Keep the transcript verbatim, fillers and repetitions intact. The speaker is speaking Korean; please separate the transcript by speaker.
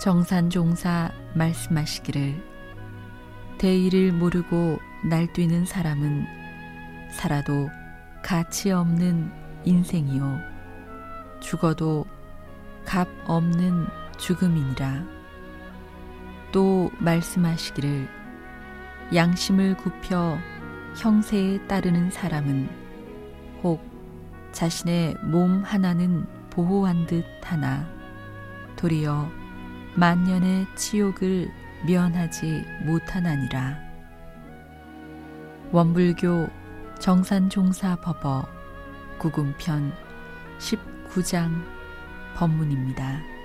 Speaker 1: 정산종사 말씀하시기를 대의를 모르고 날뛰는 사람은 살아도 가치 없는 인생이요 죽어도 값 없는 죽음이니라. 또 말씀하시기를 양심을 굽혀 형세에 따르는 사람은 혹 자신의 몸 하나는 보호한 듯 하나 도리어 만년의 치욕을 면하지 못하나니라. 원불교 정산종사법어 구금편 십구 장 법문입니다.